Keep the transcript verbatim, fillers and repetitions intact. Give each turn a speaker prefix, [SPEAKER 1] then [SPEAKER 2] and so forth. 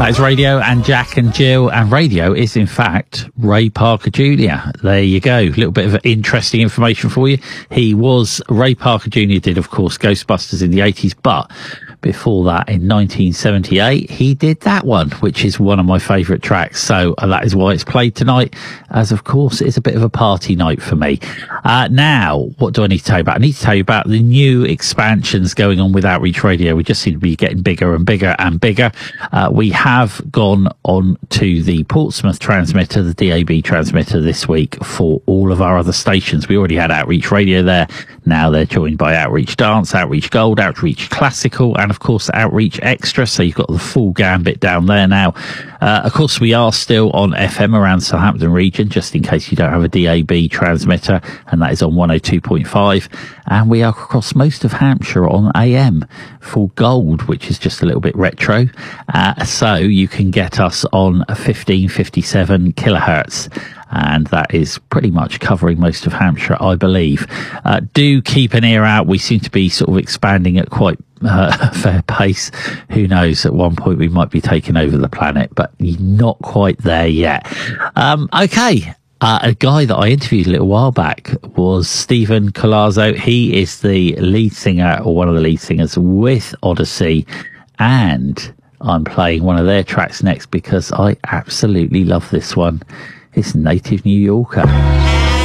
[SPEAKER 1] That is Radio and Jack and Jill, and Radio is in fact Ray Parker Junior There you go, a little bit of interesting information for you. He was, Ray Parker Junior did of course Ghostbusters in the eighties, but before that in nineteen seventy-eight he did that one, which is one of my favourite tracks, so uh, that is why it's played tonight, as of course it's a bit of a party night for me. Uh, now, what do I need to tell you about? I need to tell you about the new expansions going on with Outreach Radio. We just seem to be getting bigger and bigger and bigger. Uh, we have gone on to the Portsmouth transmitter, the D A B transmitter this week for all of our other stations. We already had Outreach Radio there. Now they're joined by Outreach Dance, Outreach Gold, Outreach Classical, and of course Outreach Extra. So you've got the full gambit down there now. Uh, of course, we are still on F M around Southampton region, just in case you don't have a D A B transmitter, and that is on one oh two point five. And we are across most of Hampshire on A M for Gold, which is just a little bit retro. Uh, so you can get us on fifteen fifty-seven kilohertz. And that is pretty much covering most of Hampshire, I believe. Uh, do keep an ear out. We seem to be sort of expanding at quite uh, a fair pace. Who knows, at one point we might be taking over the planet, but not quite there yet. Um, okay. Uh, a guy that I interviewed a little while back was Stephen Colazzo. He is the lead singer, or one of the lead singers with Odyssey, and I'm playing one of their tracks next because I absolutely love this one. It's Native New Yorker.